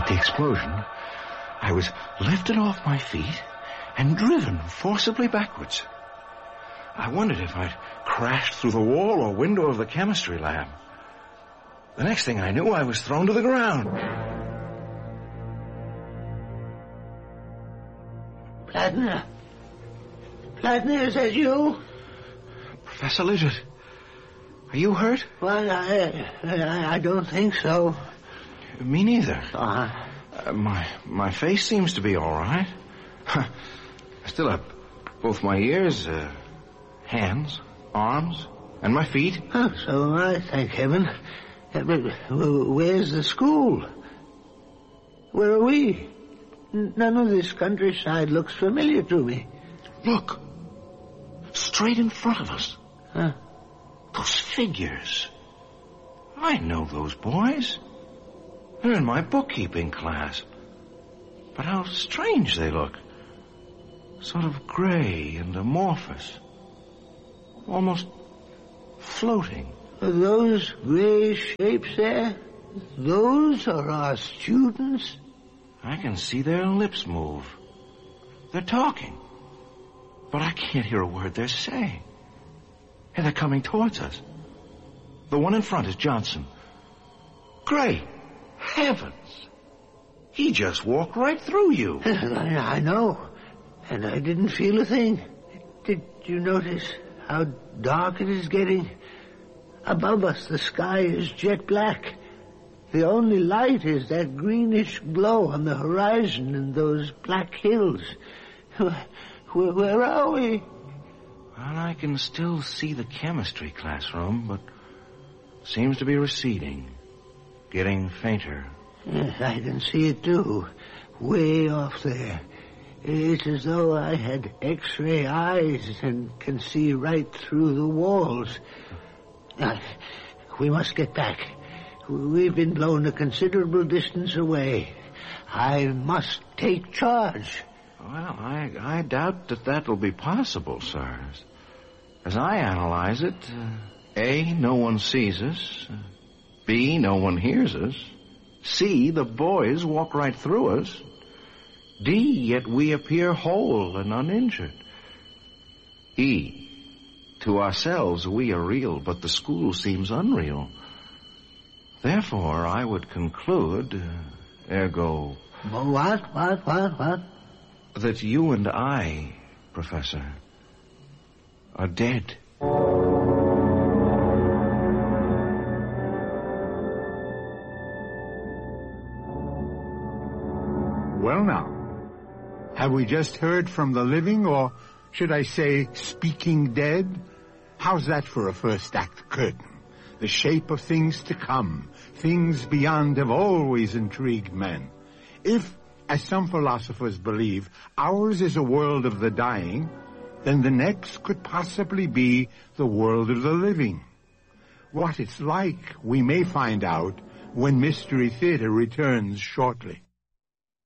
At the explosion, I was lifted off my feet and driven forcibly backwards. I wondered if I'd crashed through the wall or window of the chemistry lab. The next thing I knew, I was thrown to the ground. Plattner? Plattner, is that you? Professor Lizard, are you hurt? Well, I don't think so. Me neither. My face seems to be all right. I still have both my ears, hands, arms, and my feet. Oh, so am I, thank heaven. But where's the school? Where are we? None of this countryside looks familiar to me. Look. Straight in front of us. Huh? Those figures. I know those boys. They're in my bookkeeping class. But how strange they look. Sort of gray and amorphous. Almost floating. Are those gray shapes there? Those are our students? I can see their lips move. They're talking. But I can't hear a word they're saying. And they're coming towards us. The one in front is Johnson. Great heavens! He just walked right through you. I know. And I didn't feel a thing. Did you notice how dark it is getting? Above us, the sky is jet black. The only light is that greenish glow on the horizon and those black hills. Where are we? Well, I can still see the chemistry classroom, but seems to be receding, getting fainter. Yes, I can see it too, way off there. It's as though I had X-ray eyes and can see right through the walls. We must get back. We've been blown a considerable distance away. I must take charge. Well, I doubt that will be possible, sir. As I analyze it, A, no one sees us. B, no one hears us. C, the boys walk right through us. D, yet we appear whole and uninjured. E, to ourselves we are real, but the school seems unreal. Therefore, I would conclude, ergo... What? That you and I, Professor, are dead. Well now, have we just heard from the living, or should I say speaking dead? How's that for a first act curtain? The shape of things to come, things beyond have always intrigued men. If, as some philosophers believe, ours is a world of the dying, then the next could possibly be the world of the living. What it's like we may find out when Mystery Theater returns shortly.